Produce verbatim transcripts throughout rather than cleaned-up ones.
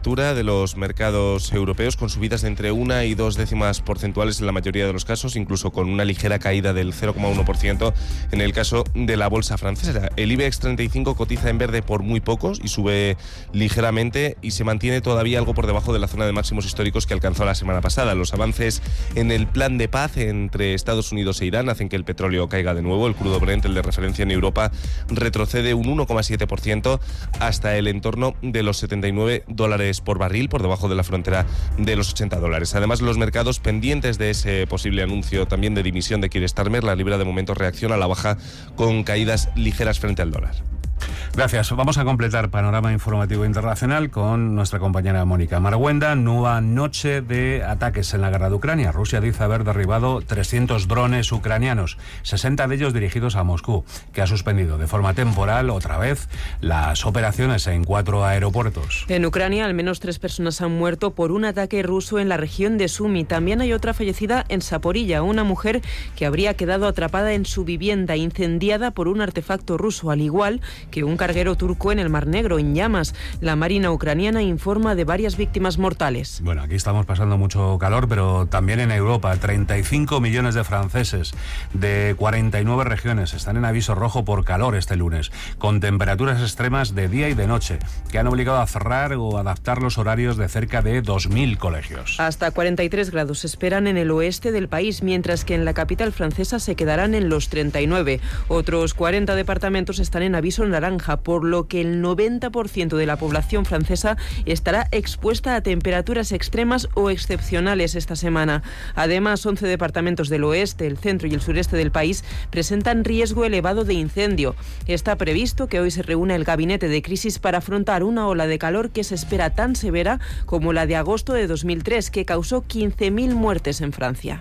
apertura de los mercados europeos con subidas de entre una y dos décimas porcentuales en la mayoría de los casos, incluso con una ligera caída del cero coma uno por ciento en el caso de la bolsa francesa. El IBEX treinta y cinco cotiza en verde por muy pocos y sube ligeramente y se mantiene todavía algo por debajo de la zona de máximos históricos que alcanzó la semana pasada. Los avances en el plan de paz entre Estados Unidos e Irán hacen que el petróleo caiga de nuevo. El crudo Brent, el de referencia en Europa, retrocede un uno coma siete por ciento hasta el entorno de los setenta y nueve dólares por barril, por debajo de la frontera de los ochenta dólares. Además, los mercados pendientes de ese posible anuncio también de dimisión de Keir Starmer, la libra de momento reacciona a la baja con caídas ligeras frente al dólar. Gracias. Vamos a completar panorama informativo internacional con nuestra compañera Mónica Marguenda. Nueva noche de ataques en la guerra de Ucrania. Rusia dice haber derribado trescientos drones ucranianos, sesenta de ellos dirigidos a Moscú, que ha suspendido de forma temporal otra vez las operaciones en cuatro aeropuertos. En Ucrania, al menos tres personas han muerto por un ataque ruso en la región de Sumy. También hay otra fallecida en Zaporilla, una mujer que habría quedado atrapada en su vivienda incendiada por un artefacto ruso, al igual que un carguero turco en el Mar Negro, en llamas. La Marina ucraniana informa de varias víctimas mortales. Bueno, aquí estamos pasando mucho calor, pero también en Europa. treinta y cinco millones de franceses de cuarenta y nueve regiones están en aviso rojo por calor este lunes, con temperaturas extremas de día y de noche, que han obligado a cerrar o adaptar los horarios de cerca de dos mil colegios. Hasta cuarenta y tres grados se esperan en el oeste del país, mientras que en la capital francesa se quedarán en los treinta y nueve. Otros cuarenta departamentos están en aviso naranja, por lo que el noventa por ciento de la población francesa estará expuesta a temperaturas extremas o excepcionales esta semana. Además, once departamentos del oeste, el centro y el sureste del país presentan riesgo elevado de incendio. Está previsto que hoy se reúna el gabinete de crisis para afrontar una ola de calor que se espera tan severa como la de agosto de dos mil tres, que causó quince mil muertes en Francia.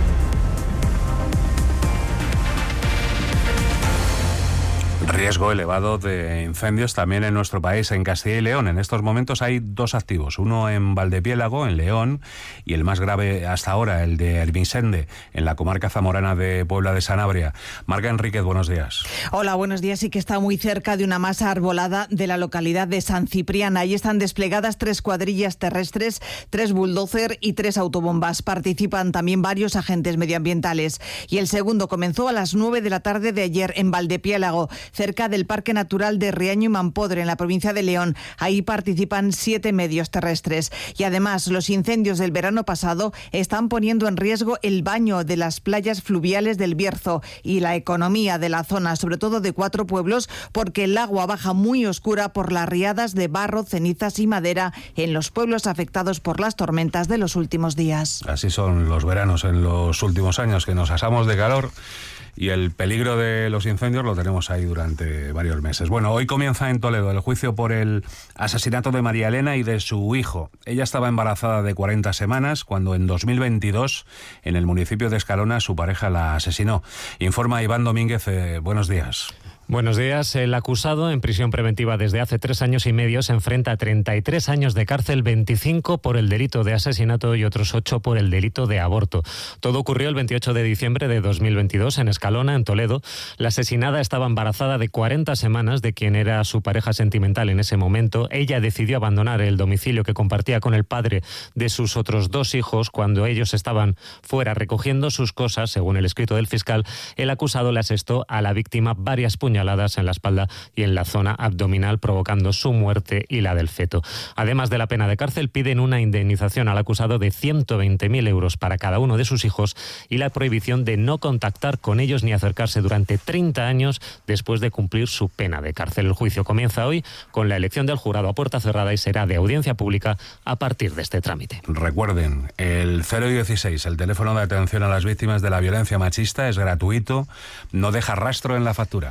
Riesgo elevado de incendios también en nuestro país, en Castilla y León. En estos momentos hay dos activos, uno en Valdepiélago, en León, y el más grave hasta ahora, el de Ermitsende, en la comarca zamorana de Puebla de Sanabria. Marga Enríquez, buenos días. Hola, buenos días. Sí que está muy cerca de una masa arbolada de la localidad de San Ciprián. Ahí están desplegadas tres cuadrillas terrestres, tres bulldozer y tres autobombas. Participan también varios agentes medioambientales. Y el segundo comenzó a las nueve de la tarde de ayer en Valdepiélago, cerca del Parque Natural de Riaño y Mampodre, en la provincia de León. Ahí participan siete medios terrestres. Y además, los incendios del verano pasado están poniendo en riesgo el baño de las playas fluviales del Bierzo y la economía de la zona, sobre todo de cuatro pueblos, porque el agua baja muy oscura por las riadas de barro, cenizas y madera en los pueblos afectados por las tormentas de los últimos días. Así son los veranos en los últimos años, que nos asamos de calor. Y el peligro de los incendios lo tenemos ahí durante varios meses. Bueno, hoy comienza en Toledo el juicio por el asesinato de María Elena y de su hijo. Ella estaba embarazada de cuarenta semanas cuando en dos mil veintidós, en el municipio de Escalona, su pareja la asesinó. Informa Iván Domínguez. Eh, buenos días. Buenos días. El acusado, en prisión preventiva desde hace tres años y medio, se enfrenta a treinta y tres años de cárcel, veinticinco por el delito de asesinato y otros ocho por el delito de aborto. Todo ocurrió el veintiocho de diciembre de dos mil veintidós en Escalona, en Toledo. La asesinada estaba embarazada de cuarenta semanas de quien era su pareja sentimental en ese momento. Ella decidió abandonar el domicilio que compartía con el padre de sus otros dos hijos cuando ellos estaban fuera recogiendo sus cosas. Según el escrito del fiscal, el acusado le asestó a la víctima varias puñaladas en la espalda y en la zona abdominal, provocando su muerte y la del feto. Además de la pena de cárcel, piden una indemnización al acusado de ciento veinte mil euros para cada uno de sus hijos y la prohibición de no contactar con ellos ni acercarse durante treinta años después de cumplir su pena de cárcel. El juicio comienza hoy con la elección del jurado a puerta cerrada y será de audiencia pública a partir de este trámite. Recuerden, el cero dieciséis, el teléfono de atención a las víctimas de la violencia machista, es gratuito, no deja rastro en la factura.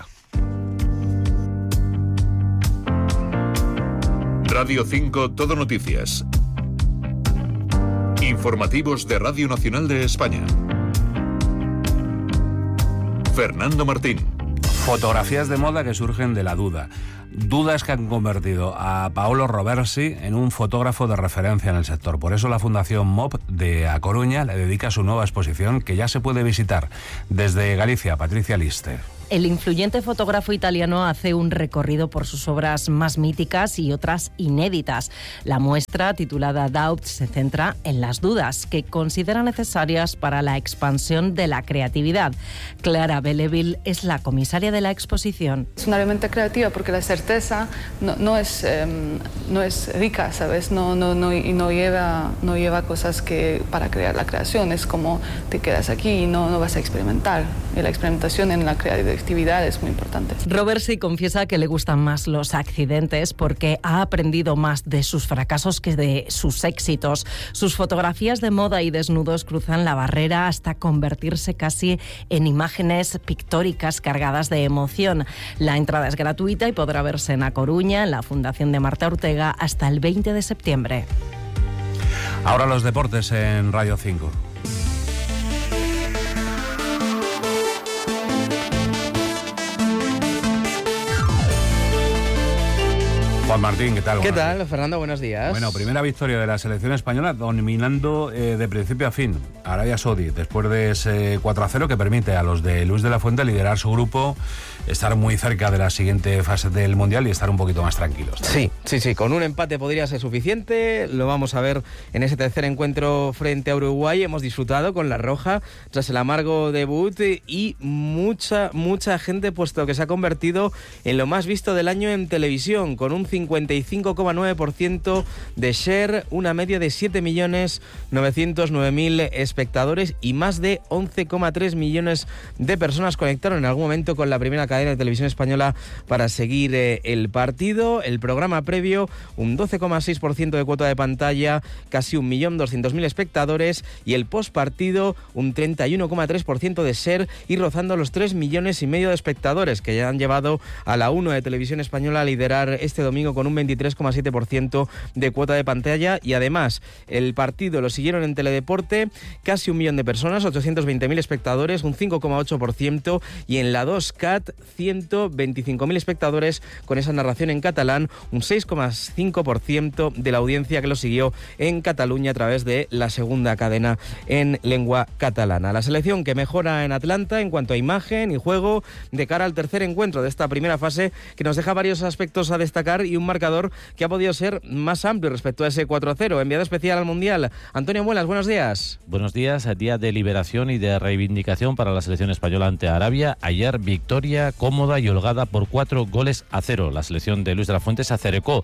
Radio cinco Todo Noticias. Informativos de Radio Nacional de España. Fernando Martín. Fotografías de moda que surgen de la duda. Dudas que han convertido a Paolo Roversi en un fotógrafo de referencia en el sector. Por eso la Fundación M O P de A Coruña le dedica su nueva exposición, que ya se puede visitar desde Galicia. Patricia Lister. El influyente fotógrafo italiano hace un recorrido por sus obras más míticas y otras inéditas. La muestra, titulada Doubt, se centra en las dudas que considera necesarias para la expansión de la creatividad. Clara Belleville es la comisaria de la exposición. Es una herramienta creativa porque la certeza no, no, es, eh, no es rica, ¿sabes? No, no, no, y no lleva, no lleva cosas que para crear la creación. Es como te quedas aquí y no, no vas a experimentar. Y la experimentación en la creatividad actividad es muy importante. Robert sí confiesa que le gustan más los accidentes porque ha aprendido más de sus fracasos que de sus éxitos. Sus fotografías de moda y desnudos cruzan la barrera hasta convertirse casi en imágenes pictóricas cargadas de emoción. La entrada es gratuita y podrá verse en A Coruña, en la Fundación de Marta Ortega, hasta el veinte de septiembre. Ahora los deportes en Radio cinco. Juan Martín, ¿qué tal? ¿Qué Buenos tal, días. Fernando? Buenos días. Bueno, primera victoria de la selección española dominando eh, de principio a fin a Arabia Saudí, después de ese cuatro a cero que permite a los de Luis de la Fuente liderar su grupo, estar muy cerca de la siguiente fase del Mundial y estar un poquito más tranquilos. Sí, sí, sí, con un empate podría ser suficiente. Lo vamos a ver en ese tercer encuentro frente a Uruguay. Hemos disfrutado con la roja tras el amargo debut y mucha, mucha gente, puesto que se ha convertido en lo más visto del año en televisión, con un cincuenta y cinco coma nueve por ciento de share, una media de siete millones novecientos nueve mil espectadores y más de once coma tres millones de personas conectaron en algún momento con la primera cadena de televisión española para seguir eh, el partido. El programa previo, un doce coma seis por ciento de cuota de pantalla, casi un millón doscientos mil espectadores, y el postpartido, un treinta y uno coma tres por ciento de share y rozando los tres millones y medio de espectadores, que ya han llevado a la uno de Televisión Española a liderar este domingo con un veintitrés coma siete por ciento de cuota de pantalla. Y además el partido lo siguieron en Teledeporte casi un millón de personas, ochocientos veinte mil espectadores, un cinco coma ocho por ciento, y en la dos Cat ciento veinticinco mil espectadores con esa narración en catalán, un seis coma cinco por ciento de la audiencia que lo siguió en Cataluña a través de la segunda cadena en lengua catalana. La selección que mejora en Atlanta en cuanto a imagen y juego de cara al tercer encuentro de esta primera fase, que nos deja varios aspectos a destacar y un marcador que ha podido ser más amplio respecto a ese cuatro a cero. Enviado especial al Mundial, Antonio Muelas, buenos días. Buenos días, día de liberación y de reivindicación para la selección española ante Arabia. Ayer victoria cómoda y holgada por cuatro goles a cero. La selección de Luis de la Fuente se acercó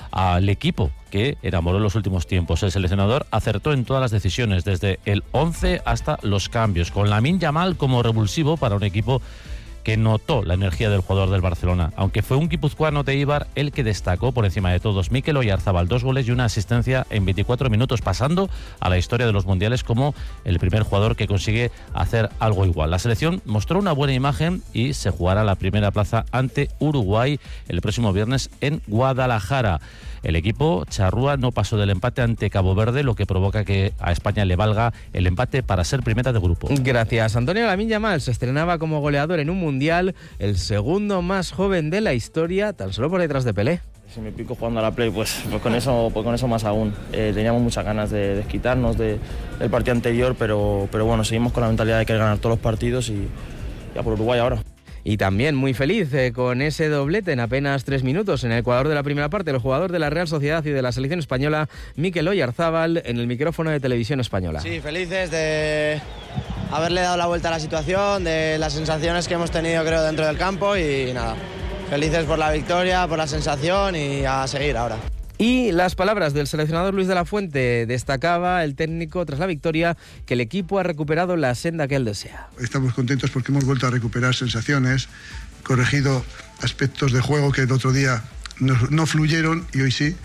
al equipo que enamoró en los últimos tiempos. El seleccionador acertó en todas las decisiones, desde el once hasta los cambios, con Lamine Yamal como revulsivo para un equipo que notó la energía del jugador del Barcelona, aunque fue un guipuzcoano de Eibar el que destacó por encima de todos. Mikel Oyarzabal, dos goles y una asistencia en veinticuatro minutos, pasando a la historia de los mundiales como el primer jugador que consigue hacer algo igual. La selección mostró una buena imagen y se jugará la primera plaza ante Uruguay el próximo viernes en Guadalajara. El equipo charrúa no pasó del empate ante Cabo Verde, lo que provoca que a España le valga el empate para ser primera de grupo. Gracias. Antonio Lamine Yamal se estrenaba como goleador en un mundial, el segundo más joven de la historia, tan solo por detrás de Pelé. Si me pico jugando a la Play, pues, pues, con, eso, pues con eso más aún. Eh, teníamos muchas ganas de desquitarnos de, del partido anterior, pero, pero bueno, seguimos con la mentalidad de querer ganar todos los partidos y ya por Uruguay ahora. Y también muy feliz eh, con ese doblete en apenas tres minutos en el Ecuador de la primera parte, el jugador de la Real Sociedad y de la selección española, Mikel Oyarzabal, en el micrófono de Televisión Española. Sí, felices de haberle dado la vuelta a la situación, de las sensaciones que hemos tenido, creo, dentro del campo, y nada, felices por la victoria, por la sensación, y a seguir ahora. Y las palabras del seleccionador Luis de la Fuente. Destacaba el técnico tras la victoria que el equipo ha recuperado la senda que él desea. Estamos contentos porque hemos vuelto a recuperar sensaciones, corregido aspectos de juego que el otro día no, no fluyeron y hoy sí,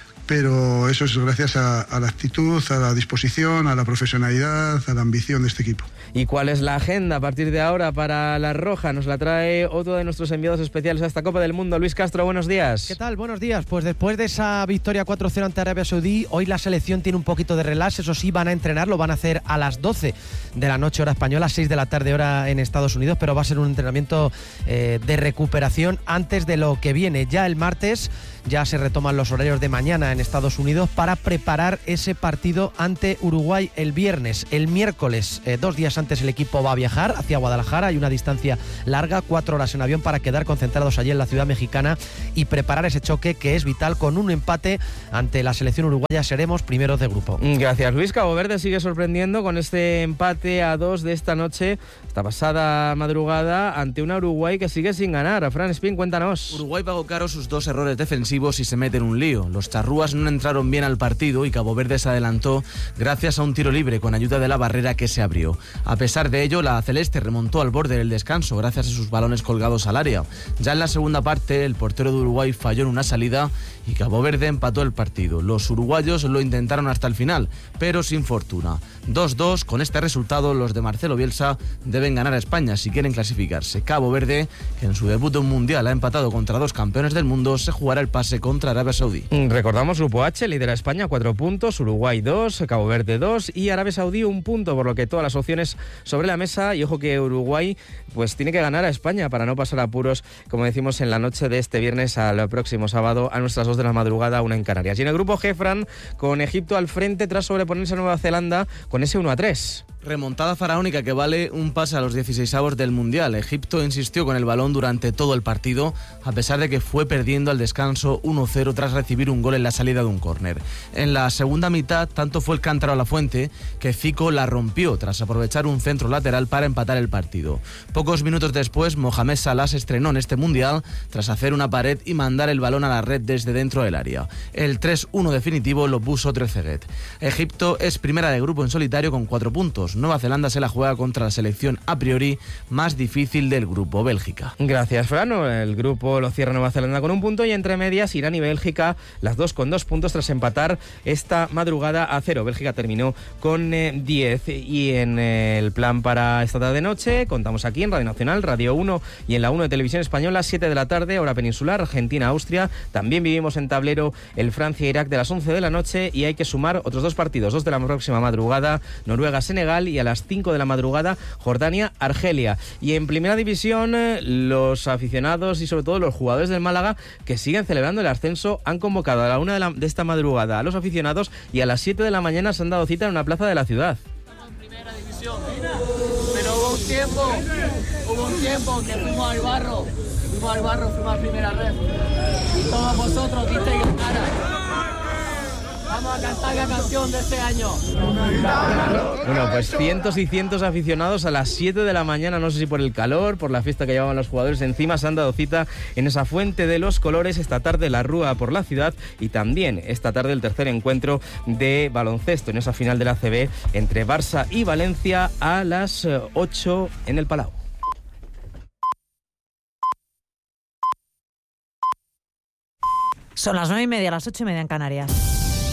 pero eso es gracias a, a la actitud, a la disposición, a la profesionalidad, a la ambición de este equipo. ¿Y cuál es la agenda a partir de ahora para la Roja? Nos la trae otro de nuestros enviados especiales a esta Copa del Mundo, Luis Castro, buenos días. ¿Qué tal? Buenos días. Pues después de esa victoria cuatro cero ante Arabia Saudí, hoy la selección tiene un poquito de relax, eso sí, van a entrenar, lo van a hacer a las doce de la noche hora española, seis de la tarde hora en Estados Unidos, pero va a ser un entrenamiento eh, de recuperación antes de lo que viene. Ya el martes ya se retoman los horarios de mañana en Estados Unidos para preparar ese partido ante Uruguay el viernes. El miércoles, eh, dos días antes, el equipo va a viajar hacia Guadalajara. Hay una distancia larga, cuatro horas en avión, para quedar concentrados allí en la ciudad mexicana y preparar ese choque que es vital. Con un empate ante la selección uruguaya seremos primeros de grupo. Gracias, Luis. Cabo Verde sigue sorprendiendo con este empate a dos de esta noche, esta pasada madrugada, ante una Uruguay que sigue sin ganar. Fran Espín, cuéntanos. Uruguay pagó caro sus dos errores defensivos y se mete en un lío. Los charrúas no entraron bien al partido y Cabo Verde se adelantó gracias a un tiro libre con ayuda de la barrera que se abrió. A pesar de ello, la celeste remontó al borde del descanso gracias a sus balones colgados al área. Ya en la segunda parte, el portero de Uruguay falló en una salida y Cabo Verde empató el partido. Los uruguayos lo intentaron hasta el final, pero sin fortuna. dos dos, con este resultado los de Marcelo Bielsa deben ganar a España si quieren clasificarse. Cabo Verde, que en su debut en un mundial ha empatado contra dos campeones del mundo, se jugará el pase contra Arabia Saudí. Recordamos, Grupo H, lidera España cuatro puntos, Uruguay dos, Cabo Verde dos y Arabia Saudí un punto, por lo que todas las opciones sobre la mesa. Y ojo que Uruguay pues tiene que ganar a España para no pasar apuros, como decimos, en la noche de este viernes al próximo sábado a nuestras dos de la madrugada, una en Canarias. Y en el grupo G, Fran, con Egipto al frente tras sobreponerse a Nueva Zelanda con ese uno a tres. Remontada faraónica que vale un pase a los dieciseisavos del Mundial. Egipto insistió con el balón durante todo el partido, a pesar de que fue perdiendo al descanso uno cero tras recibir un gol en la salida de un córner. En la segunda mitad, tanto fue el cántaro a la fuente que Zico la rompió tras aprovechar un centro lateral para empatar el partido. Pocos minutos después, Mohamed Salah se estrenó en este Mundial tras hacer una pared y mandar el balón a la red desde dentro del área. El tres uno definitivo lo puso Trezeguet. Egipto es primera de grupo en solitario con cuatro puntos. Nueva Zelanda se la juega contra la selección a priori más difícil del grupo, Bélgica. Gracias, Fran. El grupo lo cierra Nueva Zelanda con un punto y entre medias Irán y Bélgica, las dos con dos puntos tras empatar esta madrugada a cero. Bélgica terminó con eh, diez. Y en eh, el plan para esta tarde-noche contamos aquí en Radio Nacional, Radio uno y en la uno de Televisión Española, siete de la tarde, hora peninsular, Argentina-Austria. También vivimos en tablero el Francia-Irak de las once de la noche y hay que sumar otros dos partidos, dos de la próxima madrugada, Noruega-Senegal, y a las cinco de la madrugada Jordania-Argelia. Y en primera división, los aficionados y sobre todo los jugadores del Málaga que siguen celebrando el ascenso han convocado a la una de, la, de esta madrugada a los aficionados y a las siete de la mañana se han dado cita en una plaza de la ciudad. En primera división, pero hubo un tiempo, hubo un tiempo que fuimos al barro, fuimos al barro, fuimos a primera red y todos vosotros disteis ganas. Vamos a cantar la canción de este año. Bueno, pues cientos y cientos de aficionados a las siete de la mañana, no sé si por el calor, por la fiesta que llevaban los jugadores encima, se han dado cita en esa fuente de los colores. Esta tarde la rúa por la ciudad y también esta tarde el tercer encuentro de baloncesto en esa final de la A C B entre Barça y Valencia a las ocho en el Palau. Son las nueve y media, las ocho y media en Canarias.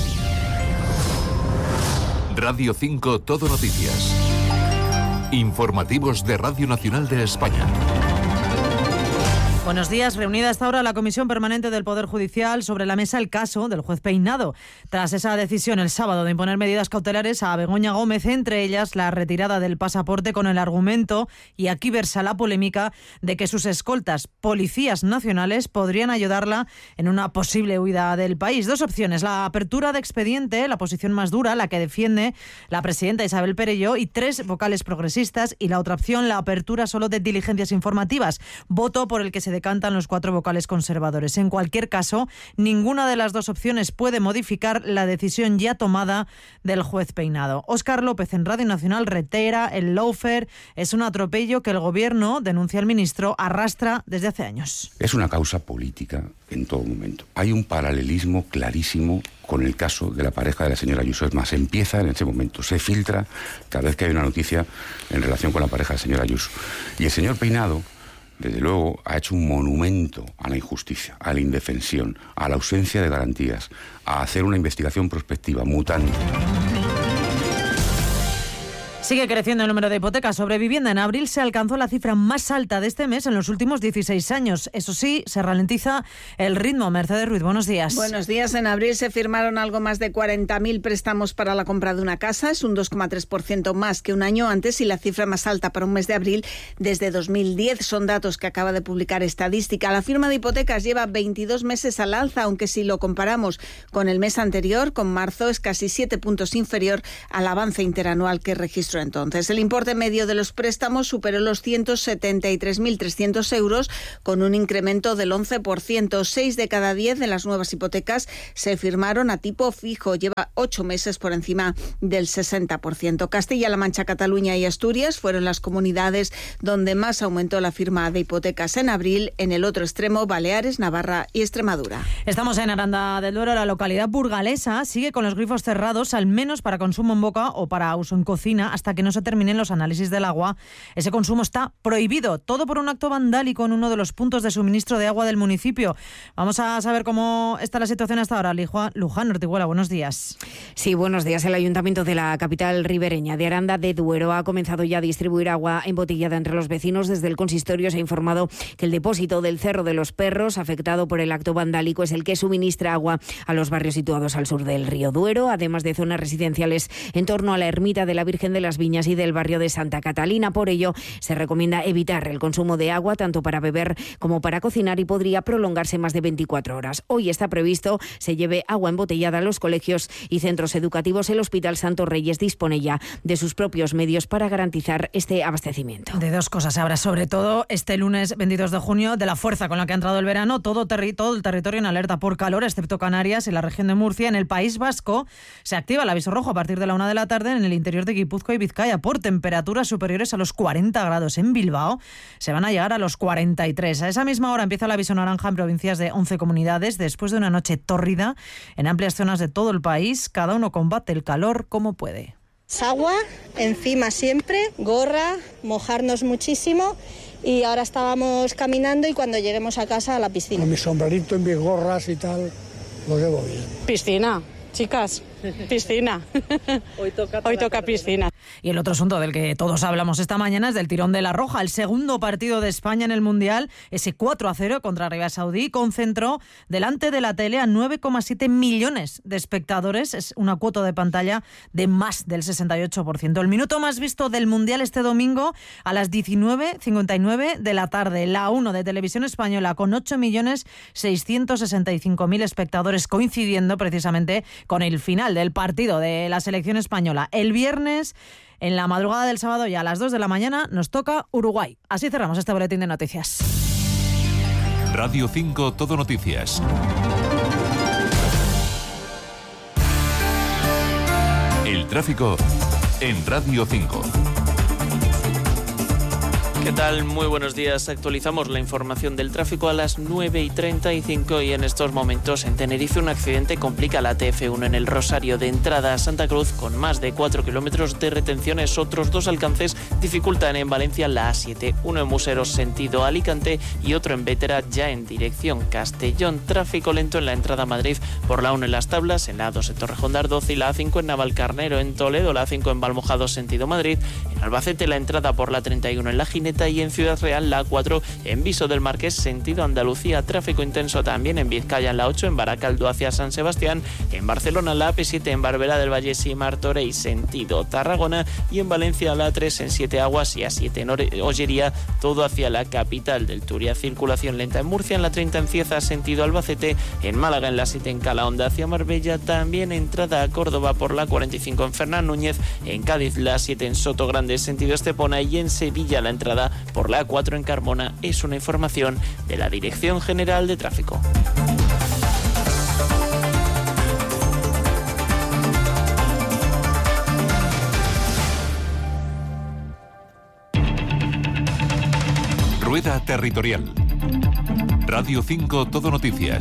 Radio cinco Todo Noticias. Informativos de Radio Nacional de España. Buenos días. Reunida a esta hora la Comisión Permanente del Poder Judicial, sobre la mesa el caso del juez Peinado. Tras esa decisión el sábado de imponer medidas cautelares a Begoña Gómez, entre ellas la retirada del pasaporte con el argumento, y aquí versa la polémica, de que sus escoltas, policías nacionales, podrían ayudarla en una posible huida del país. Dos opciones: la apertura de expediente, la posición más dura, la que defiende la presidenta Isabel Perelló y tres vocales progresistas, y la otra opción, la apertura solo de diligencias informativas, voto por el que se decantan los cuatro vocales conservadores. En cualquier caso, ninguna de las dos opciones puede modificar la decisión ya tomada del juez Peinado. Óscar López en Radio Nacional reitera: el lawfare es un atropello que el gobierno, denuncia el ministro, arrastra desde hace años. Es una causa política en todo momento. Hay un paralelismo clarísimo con el caso de la pareja de la señora Ayuso. Es más, empieza en ese momento, se filtra cada vez que hay una noticia en relación con la pareja de la señora Ayuso. Y el señor Peinado, desde luego, ha hecho un monumento a la injusticia, a la indefensión, a la ausencia de garantías, a hacer una investigación prospectiva, mutante. Sigue creciendo el número de hipotecas sobre vivienda. En abril se alcanzó la cifra más alta de este mes en los últimos dieciséis años. Eso sí, se ralentiza el ritmo. Mercedes Ruiz, buenos días. Buenos días. En abril se firmaron algo más de cuarenta mil préstamos para la compra de una casa. Es un dos coma tres por ciento más que un año antes y la cifra más alta para un mes de abril desde dos mil diez. Son datos que acaba de publicar Estadística. La firma de hipotecas lleva veintidós meses al alza, aunque si lo comparamos con el mes anterior, con marzo, es casi siete puntos inferior al avance interanual que registró entonces. El importe medio de los préstamos superó los ciento setenta y tres mil trescientos euros con un incremento del once por ciento. Seis de cada diez de las nuevas hipotecas se firmaron a tipo fijo. Lleva ocho meses por encima del sesenta por ciento. Castilla-La Mancha, Cataluña y Asturias fueron las comunidades donde más aumentó la firma de hipotecas en abril. En el otro extremo, Baleares, Navarra y Extremadura. Estamos en Aranda del Duero. La localidad burgalesa sigue con los grifos cerrados, al menos para consumo en boca o para uso en cocina, hasta que no se terminen los análisis del agua. Ese consumo está prohibido, todo por un acto vandálico en uno de los puntos de suministro de agua del municipio. Vamos a saber cómo está la situación hasta ahora. Luján Ortiguela, buenos días. Sí, buenos días. El Ayuntamiento de la capital ribereña de Aranda de Duero ha comenzado ya a distribuir agua embotellada entre los vecinos. Desde el consistorio se ha informado que el depósito del Cerro de los Perros, afectado por el acto vandálico, es el que suministra agua a los barrios situados al sur del río Duero, además de zonas residenciales en torno a la ermita de la Virgen de las Viñas y del barrio de Santa Catalina. Por ello, se recomienda evitar el consumo de agua tanto para beber como para cocinar y podría prolongarse más de veinticuatro horas. Hoy está previsto se lleve agua embotellada a los colegios y centros educativos. El Hospital Santos Reyes dispone ya de sus propios medios para garantizar este abastecimiento. De dos cosas habrá, sobre todo este lunes veintidós de junio, de la fuerza con la que ha entrado el verano, todo, terri- todo el territorio en alerta por calor, excepto Canarias y la región de Murcia. En el País Vasco se activa el aviso rojo a partir de la una de la tarde en el interior de Guipúzcoa y Vizcaya por temperaturas superiores a los cuarenta grados. En Bilbao se van a llegar a los cuarenta y tres. A esa misma hora empieza el aviso naranja en provincias de once comunidades después de una noche tórrida en amplias zonas de todo el país. Cada uno combate el calor como puede. Agua encima siempre, gorra, mojarnos muchísimo. Y ahora estábamos caminando y cuando lleguemos a casa a la piscina. Con mi sombrerito y mis gorras y tal, lo llevo bien. Piscina, chicas, piscina. Hoy toca, Hoy toca piscina. Y el otro asunto del que todos hablamos esta mañana es del tirón de la Roja. El segundo partido de España en el Mundial, ese cuatro a cero contra Arabia Saudí, concentró delante de la tele a nueve coma siete millones de espectadores. Es una cuota de pantalla de más del sesenta y ocho por ciento. El minuto más visto del Mundial este domingo a las diecinueve cincuenta y nueve de la tarde. La uno de Televisión Española con ocho millones seiscientos sesenta y cinco mil espectadores, coincidiendo precisamente con el final del partido de la selección española. El viernes, en la madrugada del sábado y a las dos de la mañana, nos toca Uruguay. Así cerramos este boletín de noticias. Radio cinco Todo Noticias. El tráfico en Radio cinco. ¿Qué tal? Muy buenos días. Actualizamos la información del tráfico a las nueve y treinta y cinco y en estos momentos en Tenerife un accidente complica la T F uno en el Rosario de entrada a Santa Cruz con más de cuatro kilómetros de retenciones. Otros dos alcances dificultan en Valencia la A siete, uno en Museros sentido Alicante y otro en Vétera ya en dirección Castellón. Tráfico lento en la entrada a Madrid por la uno en Las Tablas, en la A dos en Torrejón de Ardoz y la A cinco en Navalcarnero en Toledo, la A cinco en Valmojado sentido Madrid, en Albacete la entrada por la treinta y uno en La Gineta y en Ciudad Real la A cuatro en Viso del Marqués sentido Andalucía. Tráfico intenso también en Vizcaya en la ocho en Baracaldo hacia San Sebastián, en Barcelona la A P siete en Barberá del Valle y Martorell sentido Tarragona y en Valencia la A tres en Siete Aguas y A siete en Ollería, todo hacia la capital del Turia. Circulación lenta en Murcia en la treinta en Cieza sentido Albacete, en Málaga en la siete en Calahonda hacia Marbella, también entrada a Córdoba por la cuarenta y cinco en Fernán Núñez, en Cádiz la siete en Soto Grande sentido Estepona y en Sevilla la entrada por la A cuatro en Carmona. Es una información de la Dirección General de Tráfico. Rueda Territorial. Radio cinco Todo Noticias.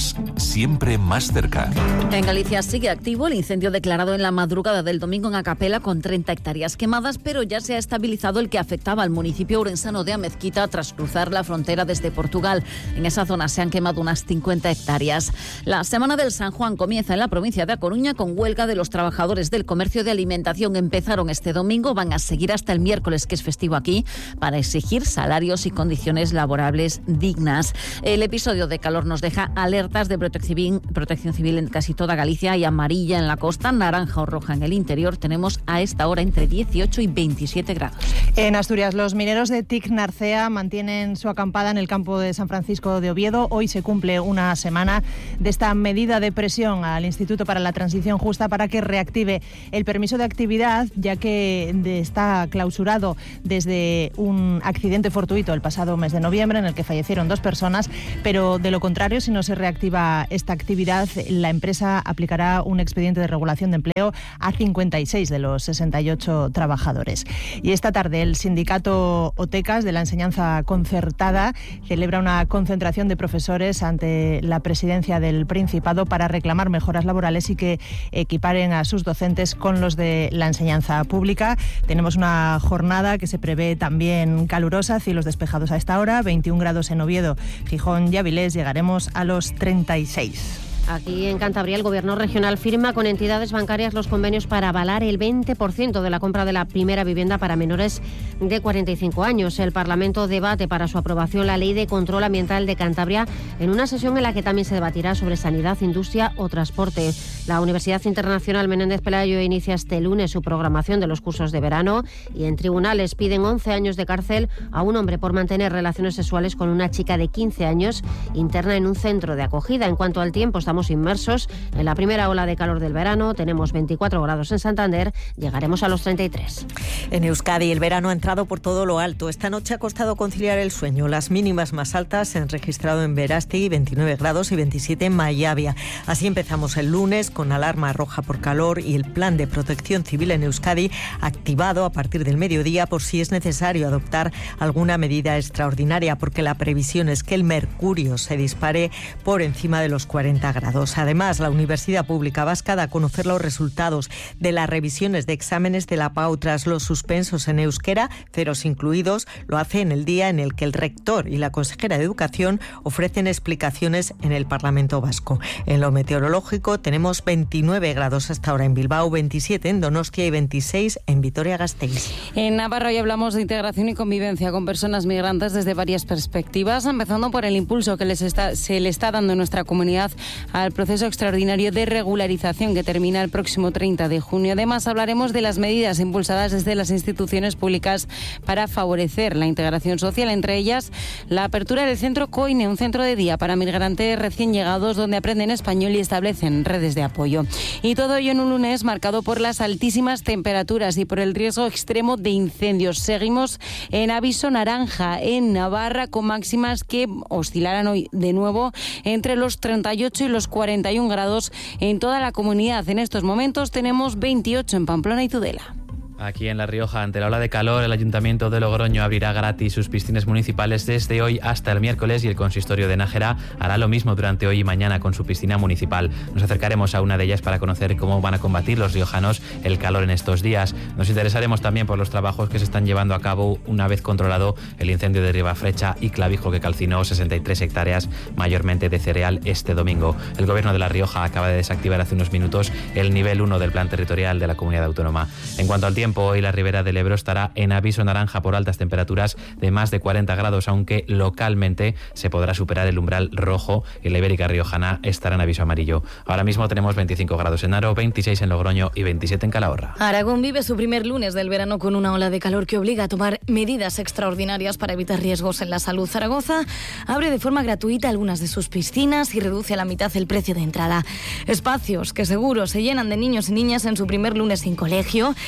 siempre más cerca. En Galicia sigue activo el incendio declarado en la madrugada del domingo en Acapela con treinta hectáreas quemadas, pero ya se ha estabilizado el que afectaba al municipio ourensano de Amezquita tras cruzar la frontera desde Portugal. En esa zona se han quemado unas cincuenta hectáreas. La Semana del San Juan comienza en la provincia de A Coruña con huelga de los trabajadores del comercio de alimentación. Empezaron este domingo, van a seguir hasta el miércoles, que es festivo aquí, para exigir salarios y condiciones laborables dignas. El episodio de calor nos deja alertas de protección civil, protección civil en casi toda Galicia y amarilla en la costa, naranja o roja en el interior. Tenemos a esta hora entre dieciocho y veintisiete grados. En Asturias, los mineros de T I C Narcea mantienen su acampada en el campo de San Francisco de Oviedo. Hoy se cumple una semana de esta medida de presión al Instituto para la Transición Justa para que reactive el permiso de actividad, ya que está clausurado desde un accidente fortuito el pasado mes de noviembre en el que fallecieron dos personas, pero de lo contrario, si no se reactiva esta actividad, la empresa aplicará un expediente de regulación de empleo a cincuenta y seis de los sesenta y ocho trabajadores. Y esta tarde el sindicato OTECAS de la enseñanza concertada celebra una concentración de profesores ante la presidencia del Principado para reclamar mejoras laborales y que equiparen a sus docentes con los de la enseñanza pública. Tenemos una jornada que se prevé también calurosa, cielos despejados a esta hora, veintiún grados en Oviedo, Gijón y Avilés, llegaremos a los treinta y seis. Aquí en Cantabria el Gobierno regional firma con entidades bancarias los convenios para avalar el veinte por ciento de la compra de la primera vivienda para menores de cuarenta y cinco años. El Parlamento debate para su aprobación la Ley de Control Ambiental de Cantabria en una sesión en la que también se debatirá sobre sanidad, industria o transporte. La Universidad Internacional Menéndez Pelayo inicia este lunes su programación de los cursos de verano y en tribunales piden once años de cárcel a un hombre por mantener relaciones sexuales con una chica de quince años interna en un centro de acogida. En cuanto al tiempo, estamos Estamos inmersos en la primera ola de calor del verano. Tenemos veinticuatro grados en Santander, llegaremos a los treinta y tres. En Euskadi el verano ha entrado por todo lo alto. Esta noche ha costado conciliar el sueño. Las mínimas más altas se han registrado en Verástegui, veintinueve grados, y veintisiete en Mayavia. Así empezamos el lunes con alarma roja por calor y el plan de protección civil en Euskadi activado a partir del mediodía por si es necesario adoptar alguna medida extraordinaria, porque la previsión es que el mercurio se dispare por encima de los cuarenta grados. Además, la Universidad Pública Vasca da a conocer los resultados de las revisiones de exámenes de la P A U tras los suspensos en euskera, ceros incluidos. Lo hace en el día en el que el rector y la consejera de Educación ofrecen explicaciones en el Parlamento Vasco. En lo meteorológico tenemos veintinueve grados hasta ahora en Bilbao, veintisiete en Donostia y veintiséis en Vitoria-Gasteiz. En Navarra hoy hablamos de integración y convivencia con personas migrantes desde varias perspectivas, empezando por el impulso que les está, se le está dando en nuestra comunidad al proceso extraordinario de regularización que termina el próximo treinta de junio. Además, hablaremos de las medidas impulsadas desde las instituciones públicas para favorecer la integración social, entre ellas la apertura del Centro Coine, un centro de día para migrantes recién llegados donde aprenden español y establecen redes de apoyo. Y todo ello en un lunes marcado por las altísimas temperaturas y por el riesgo extremo de incendios. Seguimos en aviso naranja en Navarra, con máximas que oscilarán hoy de nuevo entre los treinta y ocho y los cuarenta y un grados en toda la comunidad. En estos momentos tenemos veintiocho en Pamplona y Tudela. Aquí en La Rioja, ante la ola de calor, el Ayuntamiento de Logroño abrirá gratis sus piscinas municipales desde hoy hasta el miércoles y el Consistorio de Nájera hará lo mismo durante hoy y mañana con su piscina municipal. Nos acercaremos a una de ellas para conocer cómo van a combatir los riojanos el calor en estos días. Nos interesaremos también por los trabajos que se están llevando a cabo una vez controlado el incendio de Ribafrecha y Clavijo, que calcinó sesenta y tres hectáreas, mayormente de cereal, este domingo. El Gobierno de La Rioja acaba de desactivar hace unos minutos el nivel uno del plan territorial de la comunidad autónoma. En cuanto al tiempo, hoy la Ribera del Ebro estará en aviso naranja por altas temperaturas de más de cuarenta grados, aunque localmente se podrá superar el umbral rojo y la Ibérica riojana estará en aviso amarillo. Ahora mismo tenemos veinticinco grados en Haro, veintiséis en Logroño y veintisiete en Calahorra. Aragón vive su primer lunes del verano con una ola de calor que obliga a tomar medidas extraordinarias para evitar riesgos en la salud. Zaragoza abre de forma gratuita algunas de sus piscinas y reduce a la mitad el precio de entrada. Espacios que seguro se llenan de niños y niñas en su primer lunes sin colegio y en el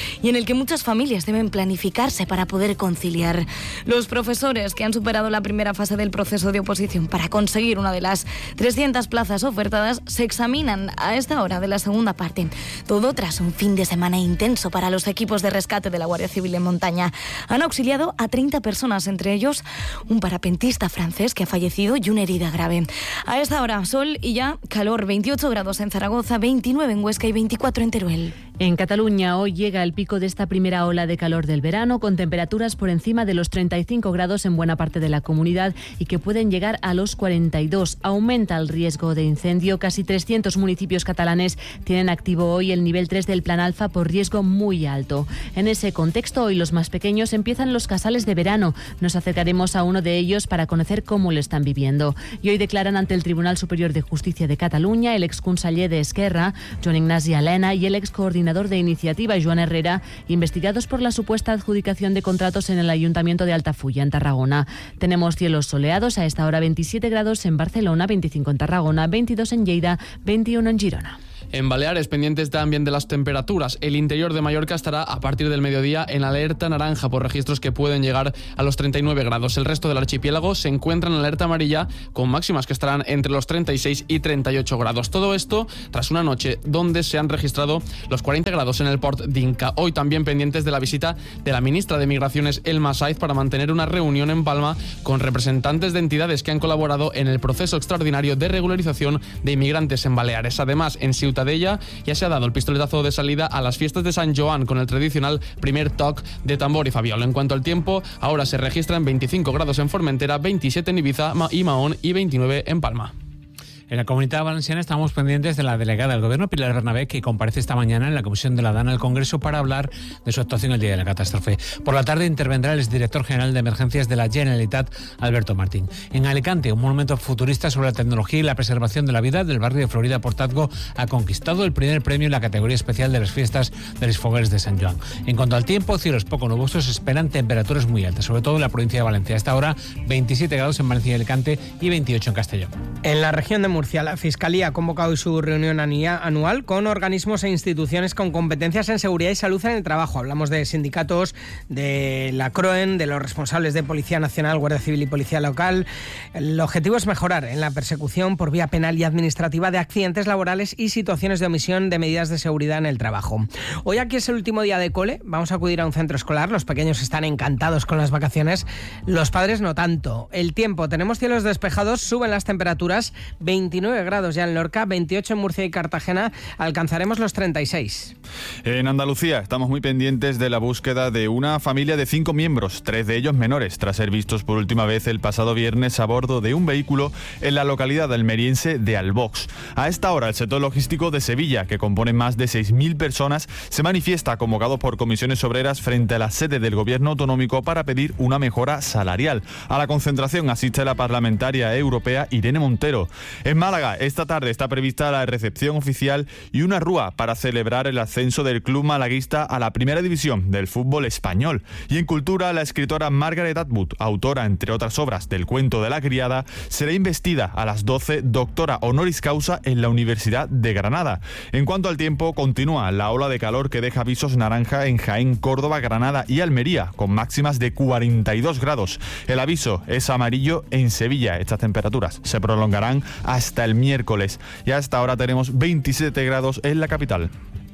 el que muchas familias deben planificarse para poder conciliar. Los profesores que han superado la primera fase del proceso de oposición para conseguir una de las trescientas plazas ofertadas se examinan a esta hora de la segunda parte. Todo tras un fin de semana intenso para los equipos de rescate de la Guardia Civil en montaña. Han auxiliado a treinta personas, entre ellos un parapentista francés que ha fallecido y una herida grave. A esta hora, sol y ya calor, veintiocho grados en Zaragoza, veintinueve en Huesca y veinticuatro en Teruel. En Cataluña hoy llega el pico de esta primera ola de calor del verano, con temperaturas por encima de los treinta y cinco grados en buena parte de la comunidad y que pueden llegar a los cuarenta y dos. Aumenta el riesgo de incendio. Casi trescientos municipios catalanes tienen activo hoy el nivel tres del Plan Alfa por riesgo muy alto. En ese contexto, hoy los más pequeños empiezan los casales de verano. Nos acercaremos a uno de ellos para conocer cómo lo están viviendo. Y hoy declaran ante el Tribunal Superior de Justicia de Cataluña el exconseller de Esquerra, Joan Ignasi Alena, y el excoordinador de Iniciativa, Joan Herrera, investigados por la supuesta adjudicación de contratos en el Ayuntamiento de Altafulla, en Tarragona. Tenemos cielos soleados, a esta hora veintisiete grados en Barcelona, veinticinco en Tarragona, veintidós en Lleida, veintiuno en Girona. En Baleares, pendientes también de las temperaturas. El interior de Mallorca estará a partir del mediodía en alerta naranja por registros que pueden llegar a los treinta y nueve grados. El resto del archipiélago se encuentra en alerta amarilla con máximas que estarán entre los treinta y seis y treinta y ocho grados. Todo esto tras una noche donde se han registrado los cuarenta grados en el Port d'Inca. Hoy también pendientes de la visita de la ministra de Migraciones, Elma Saiz, para mantener una reunión en Palma con representantes de entidades que han colaborado en el proceso extraordinario de regularización de inmigrantes en Baleares. Además, en Ciutadella ya se ha dado el pistoletazo de salida a las fiestas de San Joan con el tradicional primer toc de tambor y fabiola. En cuanto al tiempo, ahora se registran veinticinco grados en Formentera, veintisiete en Ibiza y Mahón y veintinueve en Palma. En la Comunidad Valenciana estamos pendientes de la delegada del Gobierno, Pilar Bernabé, que comparece esta mañana en la Comisión de la DANA del Congreso para hablar de su actuación el día de la catástrofe. Por la tarde intervendrá el exdirector general de Emergencias de la Generalitat, Alberto Martín. En Alicante, un monumento futurista sobre la tecnología y la preservación de la vida del barrio de Florida Portazgo ha conquistado el primer premio en la categoría especial de las fiestas de los Fogueres de San Joan. En cuanto al tiempo, cielos poco nubosos, esperan temperaturas muy altas, sobre todo en la provincia de Valencia. A esta hora, veintisiete grados en Valencia y Alicante y veintiocho en Castellón. En la región de Murcia, la Fiscalía ha convocado hoy su reunión anual con organismos e instituciones con competencias en seguridad y salud en el trabajo. Hablamos de sindicatos, de la CROEN, de los responsables de Policía Nacional, Guardia Civil y Policía Local. El objetivo es mejorar en la persecución por vía penal y administrativa de accidentes laborales y situaciones de omisión de medidas de seguridad en el trabajo. Hoy aquí es el último día de cole, vamos a acudir a un centro escolar. Los pequeños están encantados con las vacaciones, los padres no tanto. El tiempo, tenemos cielos despejados, suben las temperaturas, veintinueve grados ya en Lorca, veintiocho en Murcia y Cartagena, alcanzaremos los treinta y seis. En Andalucía estamos muy pendientes de la búsqueda de una familia de cinco miembros, tres de ellos menores, tras ser vistos por última vez el pasado viernes a bordo de un vehículo en la localidad almeriense de Albox. A esta hora, el sector logístico de Sevilla, que compone más de seis mil personas, se manifiesta convocado por comisiones obreras frente a la sede del gobierno autonómico para pedir una mejora salarial. A la concentración asiste la parlamentaria europea Irene Montero. En Málaga, esta tarde está prevista la recepción oficial y una rúa para celebrar el ascenso del club malaguista a la primera división del fútbol español. Y en cultura, la escritora Margaret Atwood, autora entre otras obras del cuento de la criada, será investida a las doce doctora honoris causa en la Universidad de Granada. En cuanto al tiempo, continúa la ola de calor que deja avisos naranja en Jaén, Córdoba, Granada y Almería, con máximas de cuarenta y dos grados. El aviso es amarillo en Sevilla. Estas temperaturas se prolongarán hasta el miércoles. Y hasta ahora tenemos veintisiete grados en la capital.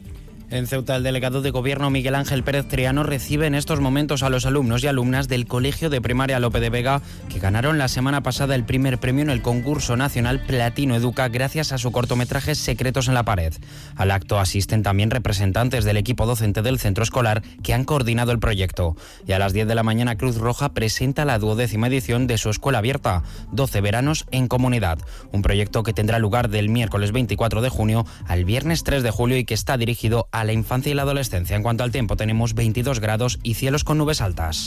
En Ceuta, el delegado de Gobierno Miguel Ángel Pérez Triano recibe en estos momentos a los alumnos y alumnas del Colegio de Primaria Lope de Vega, que ganaron la semana pasada el primer premio en el concurso nacional Platino Educa gracias a su cortometraje Secretos en la Pared. Al acto asisten también representantes del equipo docente del centro escolar que han coordinado el proyecto. Y a las diez de la mañana, Cruz Roja presenta la duodécima edición de su Escuela Abierta, doce veranos en comunidad. Un proyecto que tendrá lugar del miércoles veinticuatro de junio al viernes tres de julio y que está dirigido a a la infancia y la adolescencia. En cuanto al tiempo, tenemos veintidós grados y cielos con nubes altas.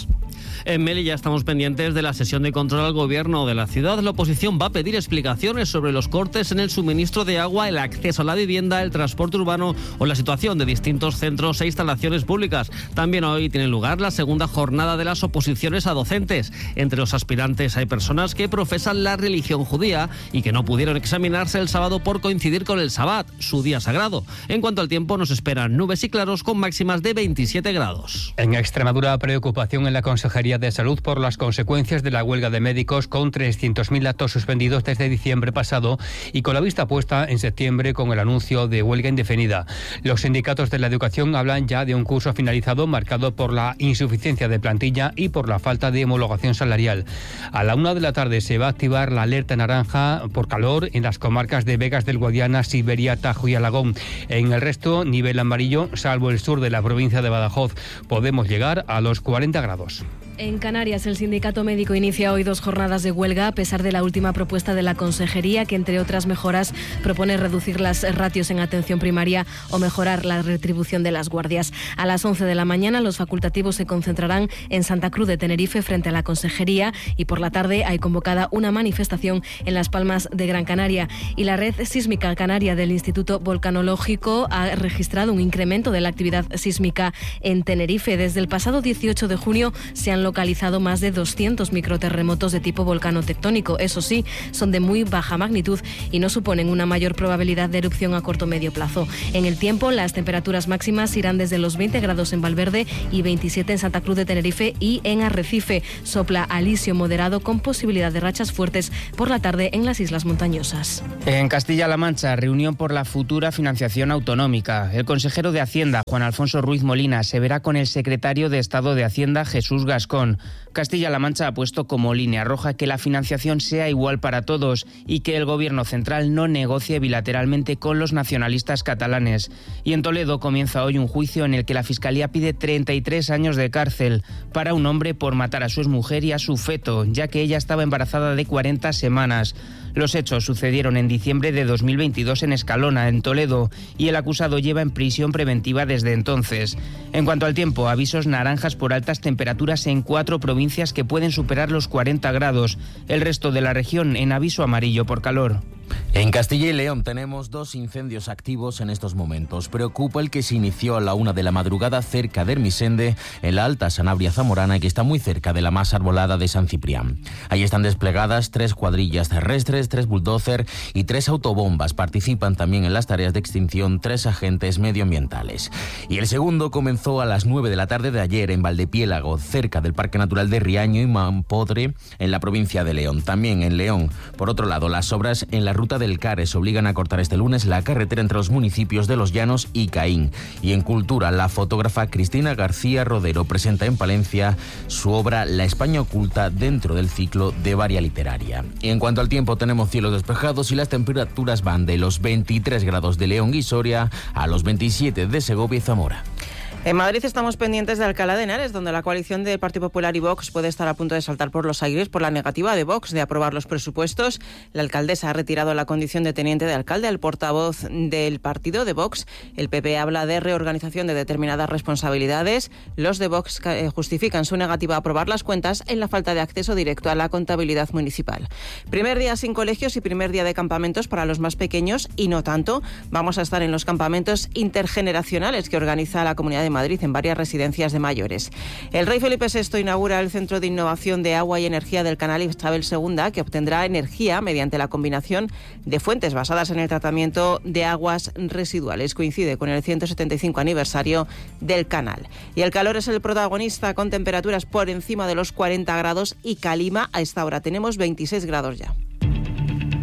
En Melilla estamos pendientes de la sesión de control al gobierno de la ciudad. La oposición va a pedir explicaciones sobre los cortes en el suministro de agua, el acceso a la vivienda, el transporte urbano o la situación de distintos centros e instalaciones públicas. También hoy tiene lugar la segunda jornada de las oposiciones a docentes. Entre los aspirantes hay personas que profesan la religión judía y que no pudieron examinarse el sábado por coincidir con el Sabbat, su día sagrado. En cuanto al tiempo, nos esperan nubes y claros con máximas de veintisiete grados. En Extremadura, preocupación en la Consejería de Salud por las consecuencias de la huelga de médicos, con trescientos mil actos suspendidos desde diciembre pasado y con la vista puesta en septiembre con el anuncio de huelga indefinida. Los sindicatos de la educación hablan ya de un curso finalizado marcado por la insuficiencia de plantilla y por la falta de homologación salarial. A la una de la tarde se va a activar la alerta naranja por calor en las comarcas de Vegas del Guadiana, Siberia, Tajo y Alagón. En el resto, nivel amarillo, salvo el sur de la provincia de Badajoz. Podemos llegar a los cuarenta grados. En Canarias, el sindicato médico inicia hoy dos jornadas de huelga a pesar de la última propuesta de la Consejería, que entre otras mejoras propone reducir las ratios en atención primaria o mejorar la retribución de las guardias. A las once de la mañana los facultativos se concentrarán en Santa Cruz de Tenerife frente a la Consejería y por la tarde hay convocada una manifestación en Las Palmas de Gran Canaria. Y la red sísmica canaria del Instituto Volcanológico ha registrado un incremento de la actividad sísmica en Tenerife. Desde el pasado dieciocho de junio se han localizado más de doscientos microterremotos de tipo volcano-tectónico. Eso sí, son de muy baja magnitud y no suponen una mayor probabilidad de erupción a corto o medio plazo. En el tiempo, las temperaturas máximas irán desde los veinte grados en Valverde y veintisiete en Santa Cruz de Tenerife y en Arrecife. Sopla alisio moderado con posibilidad de rachas fuertes por la tarde en las islas montañosas. En Castilla-La Mancha, reunión por la futura financiación autonómica. El consejero de Hacienda, Juan Alfonso Ruiz Molina, se verá con el secretario de Estado de Hacienda, Jesús Gascón. Castilla-La Mancha ha puesto como línea roja que la financiación sea igual para todos y que el Gobierno central no negocie bilateralmente con los nacionalistas catalanes. Y en Toledo comienza hoy un juicio en el que la Fiscalía pide treinta y tres años de cárcel para un hombre por matar a su exmujer y a su feto, ya que ella estaba embarazada de cuarenta semanas. Los hechos sucedieron en diciembre de dos mil veintidós en Escalona, en Toledo, y el acusado lleva en prisión preventiva desde entonces. En cuanto al tiempo, avisos naranjas por altas temperaturas en cuatro provincias que pueden superar los cuarenta grados. El resto de la región en aviso amarillo por calor. En Castilla y León tenemos dos incendios activos en estos momentos. Preocupa el que se inició a la una de la madrugada cerca de Ermisende, en la Alta Sanabria Zamorana, que está muy cerca de la más arbolada de San Ciprián. Ahí están desplegadas tres cuadrillas terrestres, tres bulldozer y tres autobombas. Participan también en las tareas de extinción tres agentes medioambientales. Y el segundo comenzó a las nueve de la tarde de ayer en Valdepiélago, cerca del Parque Natural de Riaño y Mampodre, en la provincia de León. También en León. Por otro lado, las obras en la ruta del Cares obligan a cortar este lunes la carretera entre los municipios de Los Llanos y Caín. Y en cultura, la fotógrafa Cristina García Rodero presenta en Palencia su obra La España oculta dentro del ciclo de Varia Literaria. Y en cuanto al tiempo, tenemos cielos despejados y las temperaturas van de los veintitrés grados de León y Soria a los veintisiete de Segovia y Zamora. En Madrid estamos pendientes de Alcalá de Henares, donde la coalición de Partido Popular y Vox puede estar a punto de saltar por los aires por la negativa de Vox de aprobar los presupuestos. La alcaldesa ha retirado la condición de teniente de alcalde al portavoz del partido de Vox. El P P habla de reorganización de determinadas responsabilidades. Los de Vox justifican su negativa a aprobar las cuentas en la falta de acceso directo a la contabilidad municipal. Primer día sin colegios y primer día de campamentos para los más pequeños y no tanto. Vamos a estar en los campamentos intergeneracionales que organiza la Comunidad de Madrid en varias residencias de mayores. El rey Felipe sexto inaugura el Centro de Innovación de Agua y Energía del Canal Isabel segunda, que obtendrá energía mediante la combinación de fuentes basadas en el tratamiento de aguas residuales. Coincide con el ciento setenta y cinco aniversario del canal. Y el calor es el protagonista, con temperaturas por encima de los cuarenta grados y Calima a esta hora tenemos veintiséis grados ya.